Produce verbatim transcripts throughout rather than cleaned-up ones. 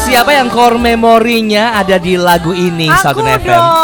Siapa yang core memorinya ada di lagu ini? Aku Satu F M. dong.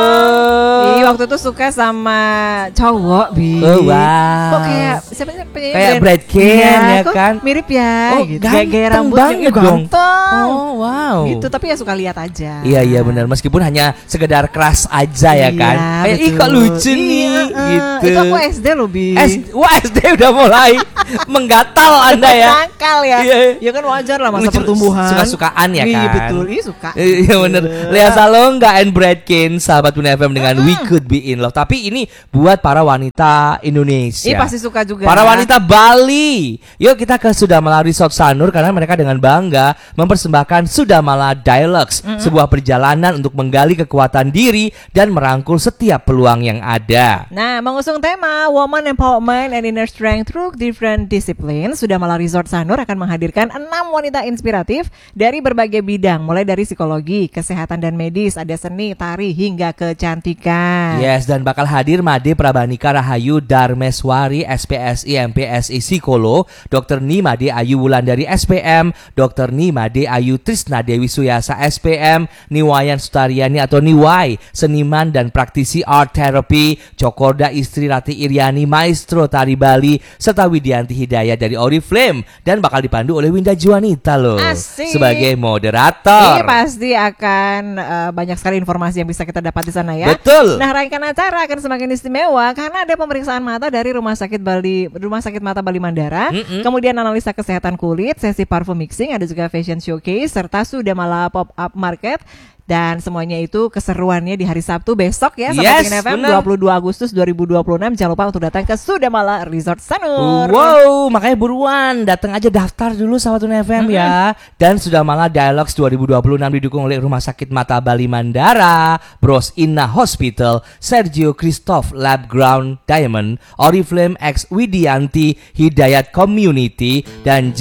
Oh. Ih, waktu itu suka sama cowok, Bi. Oh, wow. Kok kayak siapa sih penyanyi? Kayak Brad Ken, ya kok kan? Mirip ya. Oh, gitu. ganteng Gaya rambutnya banget ya, dong. ganteng. Oh, wow. Gitu, tapi ya suka lihat aja. Iya iya benar, meskipun hanya sekedar keras aja ya Iya, kan. Kayak ih kok lucu Iya, nih uh, gitu. Itu aku S D loh, Bi. S, wah S D udah mulai menggatal Anda ya. Nakal ya. Iya. Ya kan wajar lah masa Lucu, pertumbuhan. suka-sukaan ya Iya kan? betul, iya suka. Iya bener. Lea Salonga and Brad Ken, sahabat Bunda F M dengan We Could Be In Love. Tapi ini buat para wanita Indonesia. Ini pasti suka juga. Para wanita Bali. Yuk kita ke Sudamala Resort Sanur karena mereka dengan bangga mempersembahkan Sudamala Deluxe, mm-hmm. sebuah perjalanan untuk menggali kekuatan diri dan merangkul setiap peluang yang ada. Nah, mengusung tema Woman Empowerment and Inner Strength through Different Disciplines, Sudamala Resort Sanur akan menghadirkan enam wanita inspiratif dari berbagai bidang, mulai dari psikologi, kesehatan dan medis, ada seni, tari, hingga kecantikan. Yes, dan bakal hadir Made Prabanika Rahayu Darmeswari S P S I M P S I Psikolo, Dokter Nimade Ayu Wulandari S P M, Dokter Nimade Ayu Trisna Dewi Suyasa S P M, Niwayan Sutariani atau Niwai, seniman dan praktisi art therapy, Cokorda Istri Rati Iriani, maestro tari Bali, serta Widianti Hidayat dari Oriflame, dan bakal dipandu oleh Winda Juanita loh. Asik. Sebagai moderator. Ini pasti akan uh, banyak sekali informasi yang bisa kita dapat di sana ya. Betul. Nah, rangkaian acara akan semakin istimewa karena ada pemeriksaan mata dari Rumah Sakit Bali, Rumah Sakit Mata Bali Mandara, Mm-mm. kemudian analisa kesehatan kulit, sesi parfum mixing, ada juga fashion showcase serta Sudamala pop up market. Dan semuanya itu keseruannya di hari Sabtu besok ya, Yes, Sobat F M, bener. dua puluh dua Agustus dua ribu dua puluh enam. Jangan lupa untuk datang ke Sudamala Resort Sanur. Wow, makanya buruan datang aja daftar dulu Sahabat F M mm-hmm. ya. Dan Sudamala Deluxe dua ribu dua puluh enam didukung oleh Rumah Sakit Mata Bali Mandara, Bros Inna Hospital, Sergio Christoph Lab Ground Diamond, Oriflame X Widianti Hidayat Community, dan